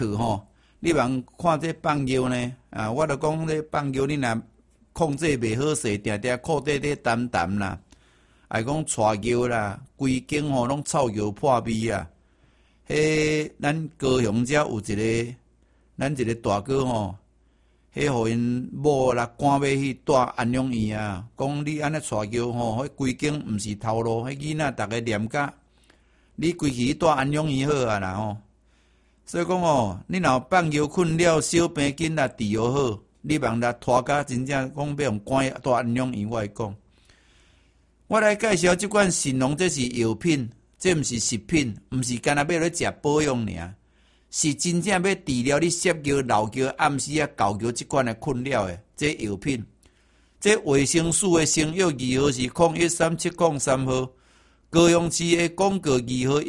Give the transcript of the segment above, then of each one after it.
去吼，你茫看这放尿呢？啊，我著讲这放尿，你若控制袂好势，定定裤底底澹澹啦，还讲带尿啦，规间吼拢臭尿破味啊！咱高雄遮有一个，咱一个大哥吼，互因某啦赶要去带安养院啊，讲你安尼带尿吼，规间毋是头路，囡仔逐个念甲，你规去带安养院好啊啦吼。所以讲吼，你若放尿困了，小病紧啦治疗好，你茫啦拖甲真正讲要用赶带安养院，我来讲，我来介绍即款神农，这是药品。这毋是食品，毋是干那要咧食保养尔，是真正要治疗你湿尿、漏尿、暗时啊、搞尿即款的困扰的这药品。这维生素的成药2号是013703号，高雄市的广告2号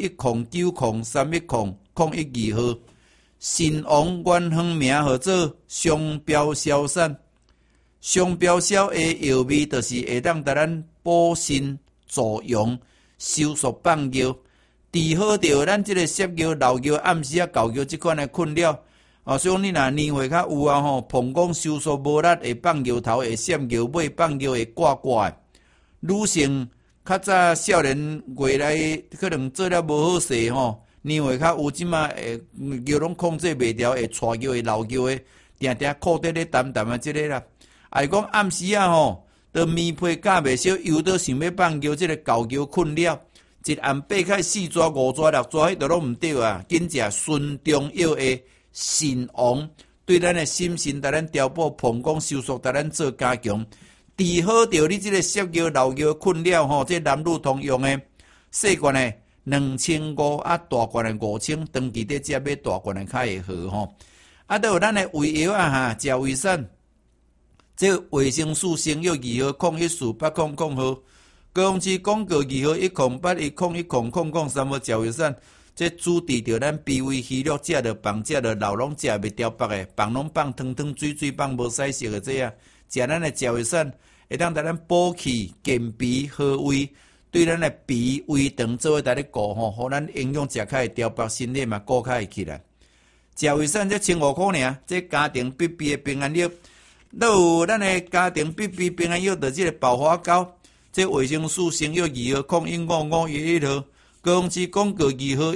109031001号，神王原方名号做双标消散。双标消的药味就是会当甲咱补肾助阳。收缩放尿，治好着咱即个湿尿、漏尿、暗时啊、搞尿即款的困扰。所以你若年岁较有啊吼，膀胱收缩无力，会放尿头，会闪尿尾，放尿会挂挂的。女性较早少年月来可能做了无好势吼，年岁较有即马尿拢控制袂调，会带尿会漏尿的，定定裤底咧澹澹啊，即个啦。还讲暗时啊吼。到棉被盖袂少，又到想要放尿，即个搞尿困扰，一暗爬开4抓、5抓、6抓，迄都拢毋对啊！紧食顺中药的神王，对咱的心神、甲咱调补膀胱收缩、甲咱做加强，治好着你即个湿尿、漏尿困扰吼，这男女通用的，细罐的2500啊，大罐的5000，长期得食要大罐的较会好吼。啊，都有咱的胃药啊哈，食胃散。这维生素成药2号014800号，高雄市广告2号10810101003号食胃散，这主治着咱脾胃虚弱，食着饭食着老拢食袂调腹的，饭拢放汤汤水水，放无使食的这啊，食咱的食胃散，会当带咱补气、健脾、好胃，对咱的脾胃肠做伙带咧顾吼，互咱营养食较会调腹，身体嘛顾较会起来。食胃散这15块尔，这家庭必备的平安药。都有咱的家庭必备平安药，就即个爆花膏，这维生素成药2号015511号，高雄市广告2号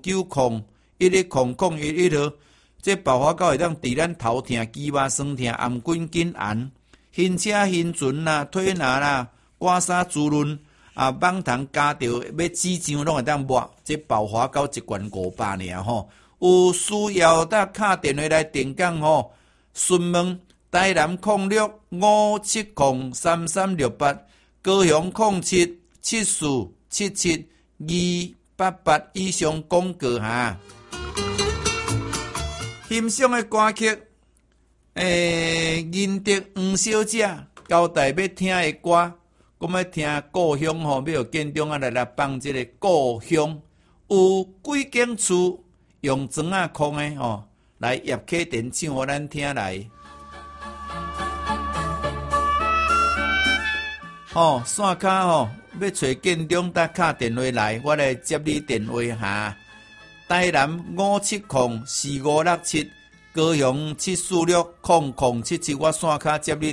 109011001号，这爆花膏会当治咱头痛、肌肉酸痛、颔筋筋寒、晕车、晕船啦、腿拿啦、刮痧滋润啊、蠓虫夹着要指肠拢会当抹，这爆花膏一罐500尔吼，有需要得敲电话来电讲吼，询问。台南0657033368，高雄0774772288以上广告哈。欣赏的歌曲，仁德黄小姐交代要听的歌，讲要听故乡吼，要建中啊来放这个故乡，有几间厝用砖啊空的吼，来叶启田唱互咱听来。线卡要找建中，打敲电话来，我来接你电话哈。台南5704567，高雄7460077，我线卡接你。